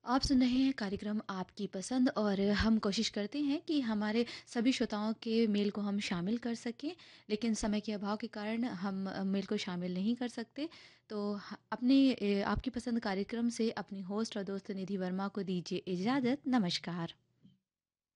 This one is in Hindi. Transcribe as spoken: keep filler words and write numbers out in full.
आप सुन रहे हैं कार्यक्रम आपकी पसंद और हम कोशिश करते हैं कि हमारे सभी श्रोताओं के मेल को हम शामिल कर सकें, लेकिन समय के अभाव के कारण हम अ, मेल को शामिल नहीं कर सकते। तो ह अपने ए आपकी पसंद कार्यक्रम से अपनी होस्ट और दोस्त निधि वर्मा को दीजिए इजाज़त। नमस्कार।